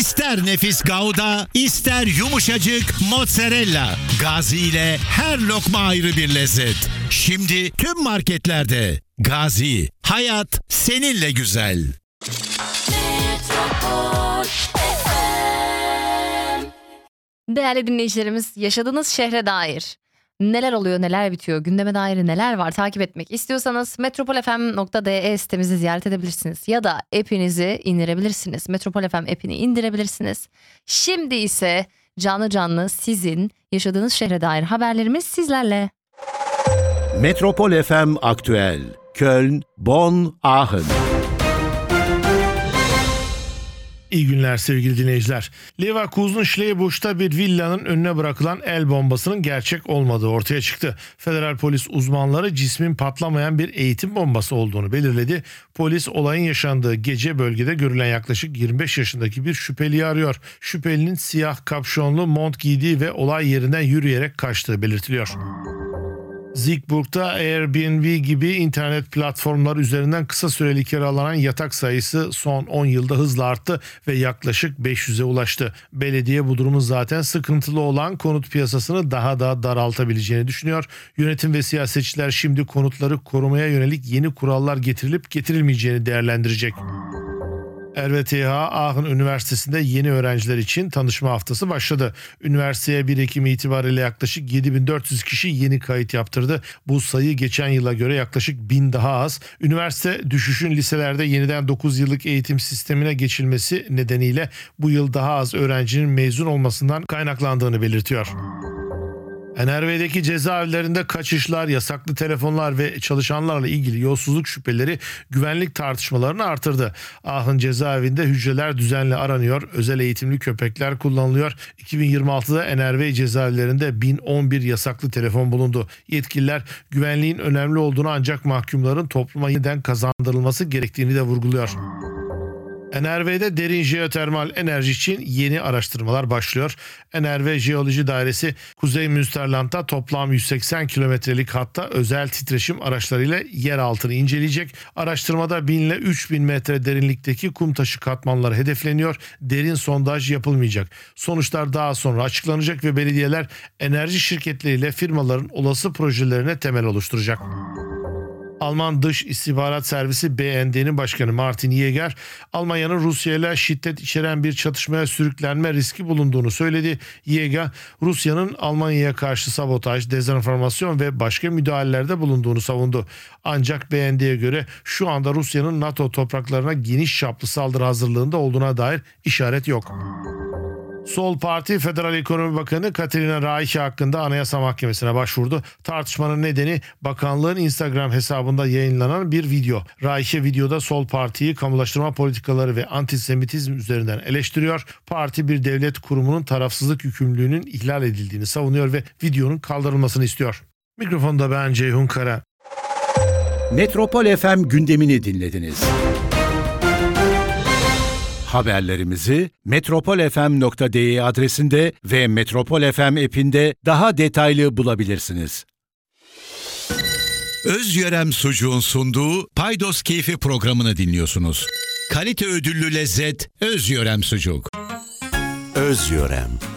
İster nefis Gouda, ister yumuşacık mozzarella. Gazi ile her lokma ayrı bir lezzet. Şimdi tüm marketlerde. Gazi, hayat seninle güzel. Değerli dinleyicilerimiz, yaşadığınız şehre dair neler oluyor, neler bitiyor, gündeme dair neler var takip etmek istiyorsanız metropolfm.de sitemizi ziyaret edebilirsiniz. Ya da app'inizi indirebilirsiniz. Metropol FM app'ini indirebilirsiniz. Şimdi ise canlı canlı sizin yaşadığınız şehre dair haberlerimiz sizlerle. Metropol FM Aktüel. Köln, Bonn, Aachen. İyi günler sevgili dinleyiciler. Leverkusen Schlebusch'ta bir villanın önüne bırakılan el bombasının gerçek olmadığı ortaya çıktı. Federal polis uzmanları cismin patlamayan bir eğitim bombası olduğunu belirledi. Polis olayın yaşandığı gece bölgede görülen yaklaşık 25 yaşındaki bir şüpheliyi arıyor. Şüphelinin siyah kapşonlu mont giydiği ve olay yerinden yürüyerek kaçtığı belirtiliyor. Siegburg'da Airbnb gibi internet platformları üzerinden kısa süreli kiralanan yatak sayısı son 10 yılda hızla arttı ve yaklaşık 500'e ulaştı. Belediye bu durumun zaten sıkıntılı olan konut piyasasını daha da daraltabileceğini düşünüyor. Yönetim ve siyasetçiler şimdi konutları korumaya yönelik yeni kurallar getirilip getirilmeyeceğini değerlendirecek. RWTH Aachen Üniversitesi'nde yeni öğrenciler için tanışma haftası başladı. Üniversiteye 1 Ekim itibariyle yaklaşık 7400 kişi yeni kayıt yaptırdı. Bu sayı geçen yıla göre yaklaşık 1000 daha az. Üniversite düşüşün liselerde yeniden 9 yıllık eğitim sistemine geçilmesi nedeniyle bu yıl daha az öğrencinin mezun olmasından kaynaklandığını belirtiyor. NRV'deki cezaevlerinde kaçışlar, yasaklı telefonlar ve çalışanlarla ilgili yolsuzluk şüpheleri güvenlik tartışmalarını artırdı. Aachen cezaevinde hücreler düzenli aranıyor, özel eğitimli köpekler kullanılıyor. 2026'da NRV cezaevlerinde 1011 yasaklı telefon bulundu. Yetkililer güvenliğin önemli olduğunu ancak mahkumların topluma yeniden kazandırılması gerektiğini de vurguluyor. NRV'de derin jeotermal enerji için yeni araştırmalar başlıyor. NRV Jeoloji Dairesi Kuzey Münsterland'da toplam 180 kilometrelik hatta özel titreşim araçlarıyla yer altını inceleyecek. Araştırmada 1000 ile 3000 metre derinlikteki kum taşı katmanları hedefleniyor. Derin sondaj yapılmayacak. Sonuçlar daha sonra açıklanacak ve belediyeler enerji şirketleriyle firmaların olası projelerine temel oluşturacak. Alman Dış İstihbarat Servisi BND'nin başkanı Martin Jäger, Almanya'nın Rusya ile şiddet içeren bir çatışmaya sürüklenme riski bulunduğunu söyledi. Jäger, Rusya'nın Almanya'ya karşı sabotaj, dezenformasyon ve başka müdahalelerde bulunduğunu savundu. Ancak BND'ye göre şu anda Rusya'nın NATO topraklarına geniş çaplı saldırı hazırlığında olduğuna dair işaret yok. Sol Parti Federal Ekonomi Bakanı Katerina Reiche hakkında Anayasa Mahkemesi'ne başvurdu. Tartışmanın nedeni bakanlığın Instagram hesabında yayınlanan bir video. Reiche videoda Sol Parti'yi kamulaştırma politikaları ve antisemitizm üzerinden eleştiriyor. Parti bir devlet kurumunun tarafsızlık yükümlülüğünün ihlal edildiğini savunuyor ve videonun kaldırılmasını istiyor. Mikrofonda ben Ceyhun Kara. Metropol FM gündemini dinlediniz. Haberlerimizi metropolfm.de adresinde ve Metropol FM app'inde daha detaylı bulabilirsiniz. Özyörem Sucuğun sunduğu Paydos Keyfi programını dinliyorsunuz. Kalite ödüllü lezzet Özyörem Sucuk. Özyörem.